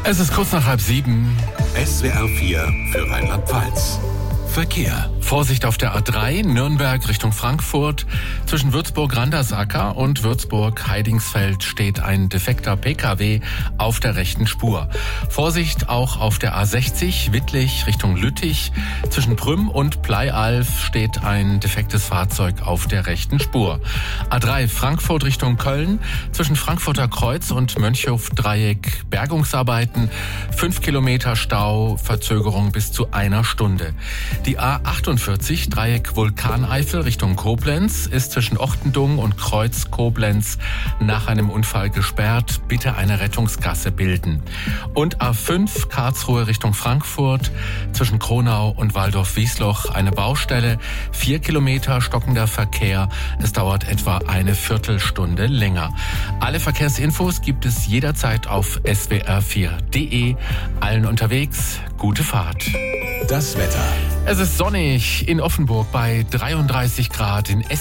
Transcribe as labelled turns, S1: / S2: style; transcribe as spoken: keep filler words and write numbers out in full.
S1: Es ist kurz nach halb sieben.
S2: S W R vier für Rheinland-Pfalz. Verkehr.
S1: Vorsicht auf der A drei, Nürnberg Richtung Frankfurt. Zwischen Würzburg-Randersacker und Würzburg-Heidingsfeld steht ein defekter P K W auf der rechten Spur. Vorsicht auch auf der A sechzig, Wittlich Richtung Lüttich. Zwischen Prüm und Bleialf steht ein defektes Fahrzeug auf der rechten Spur. A drei, Frankfurt Richtung Köln. Zwischen Frankfurter Kreuz und Mönchhof-Dreieck Bergungsarbeiten. Fünf Kilometer Stau, Verzögerung bis zu einer Stunde. Die A achtundvierzig, Dreieck Vulkaneifel Richtung Koblenz, ist zwischen Ochtendung und Kreuz Koblenz nach einem Unfall gesperrt. Bitte eine Rettungsgasse bilden. Und A fünf, Karlsruhe Richtung Frankfurt, zwischen Kronau und Waldorf-Wiesloch eine Baustelle. Vier Kilometer stockender Verkehr. Es dauert etwa eine Viertelstunde länger. Alle Verkehrsinfos gibt es jederzeit auf S W R vier punkt de. Allen unterwegs, gute Fahrt.
S2: Das Wetter.
S1: Es ist sonnig in Offenburg bei dreiunddreißig Grad, in Essen